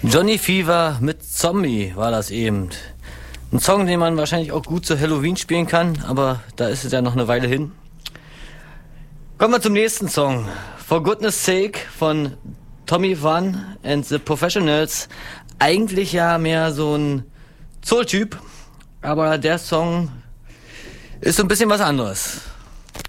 Johnny Fever mit Zombie war das eben. Ein Song, den man wahrscheinlich auch gut zu Halloween spielen kann, aber da ist es ja noch eine Weile hin. Kommen wir zum nächsten Song. For Goodness Sake von Tommy Van and the Professionals. Eigentlich ja mehr so ein Soul-Typ, aber der Song ist so ein bisschen was anderes.